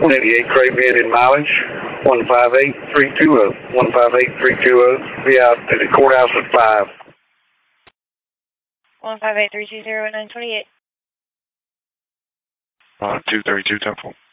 188 Craven in mileage, 158320. 158320. Be out at the courthouse at 5. 158320 at 928. 232 Temple.